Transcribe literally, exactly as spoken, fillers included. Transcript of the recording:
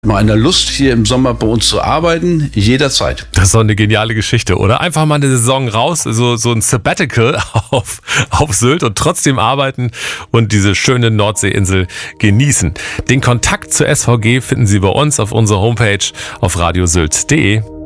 Mal eine Lust, hier im Sommer bei uns zu arbeiten, jederzeit. Das ist doch eine geniale Geschichte, oder? Einfach mal eine Saison raus, so, so ein Sabbatical auf, auf Sylt und trotzdem arbeiten und diese schöne Nordseeinsel genießen. Den Kontakt zur S V G finden Sie bei uns auf unserer Homepage auf radiosylt punkt de.